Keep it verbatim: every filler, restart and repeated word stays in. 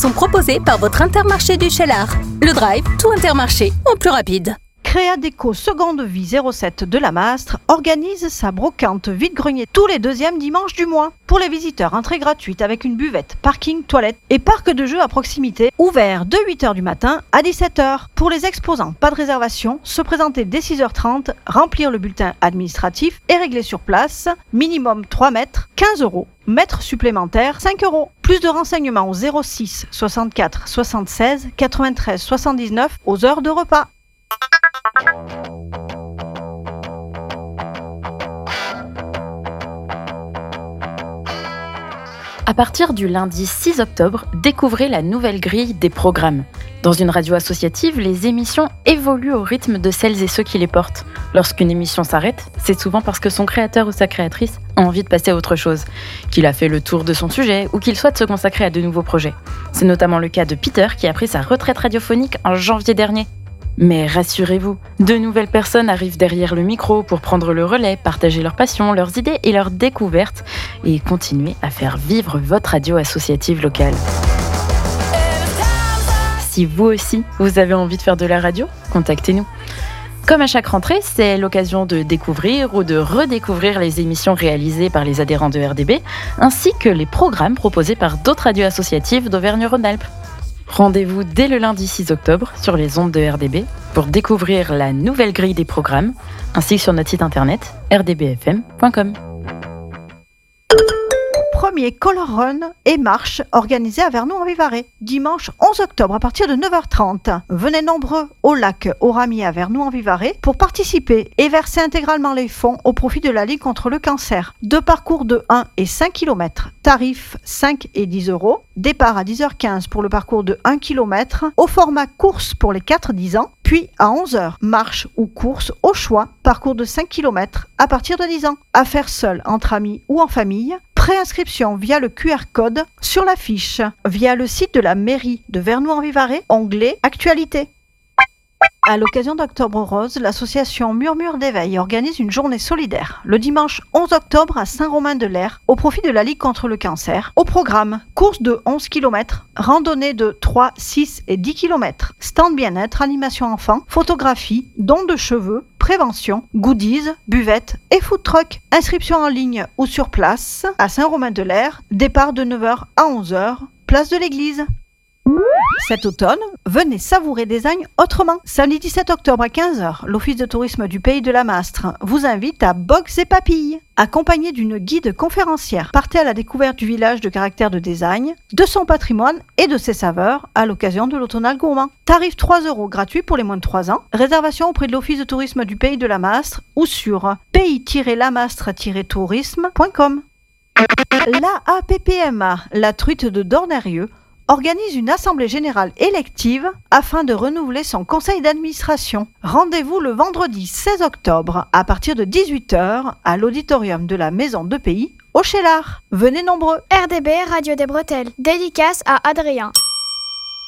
sont proposés par votre Intermarché du Cheylard. Le Drive, tout Intermarché, en plus rapide. Créadéco Seconde Vie zéro sept de la Mastre organise sa brocante vide-grenier tous les deuxièmes dimanches du mois. Pour les visiteurs, entrée gratuite avec une buvette, parking, toilette et parc de jeux à proximité, ouvert de huit heures du matin à dix-sept heures. Pour les exposants, pas de réservation, se présenter dès six heures trente, remplir le bulletin administratif et régler sur place, minimum trois mètres, quinze euros. Mètre supplémentaire, cinq euros. Plus de renseignements au zéro six soixante-quatre soixante-seize quatre-vingt-treize soixante-dix-neuf aux heures de repas. À partir du lundi six octobre, découvrez la nouvelle grille des programmes. Dans une radio associative, les émissions évoluent au rythme de celles et ceux qui les portent. Lorsqu'une émission s'arrête, c'est souvent parce que son créateur ou sa créatrice a envie de passer à autre chose, qu'il a fait le tour de son sujet ou qu'il souhaite se consacrer à de nouveaux projets. C'est notamment le cas de Peter qui a pris sa retraite radiophonique en janvier dernier. Mais rassurez-vous, de nouvelles personnes arrivent derrière le micro pour prendre le relais, partager leurs passions, leurs idées et leurs découvertes et continuer à faire vivre votre radio associative locale. Si vous aussi, vous avez envie de faire de la radio, contactez-nous. Comme à chaque rentrée, c'est l'occasion de découvrir ou de redécouvrir les émissions réalisées par les adhérents de R D B, ainsi que les programmes proposés par d'autres radios associatives d'Auvergne-Rhône-Alpes. Rendez-vous dès le lundi six octobre sur les ondes de R D B pour découvrir la nouvelle grille des programmes, ainsi que sur notre site internet r d b f m point com. Premier Color Run et marche organisé à Vernoux-en-Vivarais, dimanche onze octobre à partir de neuf heures trente. Venez nombreux au lac Oramier à Vernoux-en-Vivarais pour participer et verser intégralement les fonds au profit de la Ligue contre le cancer. Deux parcours de un et cinq kilomètres, tarifs cinq et dix euros. Départ à dix heures quinze pour le parcours de un kilomètre, au format course pour les quatre à dix ans, puis à onze heures, marche ou course au choix, parcours de cinq kilomètres à partir de dix ans. À faire seul, entre amis ou en famille. Préinscription via le Q R code sur l'affiche, via le site de la mairie de Vernoux-en-Vivarais, onglet Actualité. À l'occasion d'Octobre Rose, l'association Murmure d'éveil organise une journée solidaire le dimanche onze octobre à Saint-Romain-de-l'Air au profit de la Ligue contre le cancer. Au programme, course de onze kilomètres, randonnée de trois, six et dix kilomètres, stand bien-être, animation enfant, photographie, don de cheveux, prévention, goodies, buvette et food truck. Inscription en ligne ou sur place à Saint-Romain-de-l'Air, départ de neuf heures à onze heures, place de l'église. Cet automne, venez savourer Design autrement. Samedi dix-sept octobre à quinze heures, l'Office de tourisme du Pays de la Mastre vous invite à Box et Papilles. Accompagné d'une guide conférencière, partez à la découverte du village de caractère de Design, de son patrimoine et de ses saveurs à l'occasion de l'automnal gourmand. Tarif trois euros gratuit pour les moins de trois ans. Réservation auprès de l'Office de tourisme du Pays de la Mastre ou sur pays tiret lamastre tiret tourisme point com. La A P P M A, la truite de Dornerieux, organise une assemblée générale élective afin de renouveler son conseil d'administration. Rendez-vous le vendredi seize octobre à partir de dix-huit heures à l'auditorium de la Maison de Pays au Cheylard. Venez nombreux. R D B, Radio des Bretelles. Dédicace à Adrien.